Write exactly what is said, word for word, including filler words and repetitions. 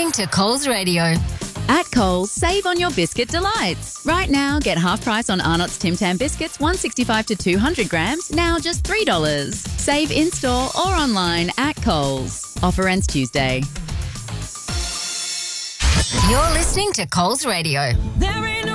listening to Coles Radio. At Coles, save on your biscuit delights. Right now, get half price on Arnott's Tim Tam biscuits, one sixty-five to two hundred grams, now just three dollars. Save in-store or online at Coles. Offer ends Tuesday. You're listening to Coles Radio. There